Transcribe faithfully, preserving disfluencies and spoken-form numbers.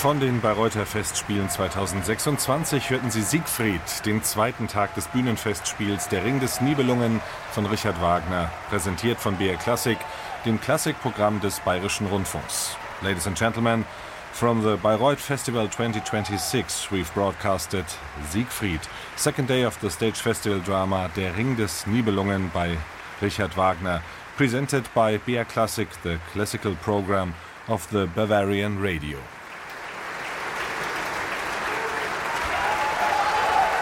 Von den Bayreuther Festspielen zweitausendsechsundzwanzig hörten Sie Siegfried, den zweiten Tag des Bühnenfestspiels Der Ring des Nibelungen von Richard Wagner, präsentiert von B R Classic, dem Klassikprogramm des Bayerischen Rundfunks. Ladies and gentlemen, from the Bayreuth Festival twenty twenty-six we've broadcasted Siegfried, second day of the stage festival drama Der Ring des Nibelungen by Richard Wagner, presented by B R Classic, the classical program of the Bavarian Radio.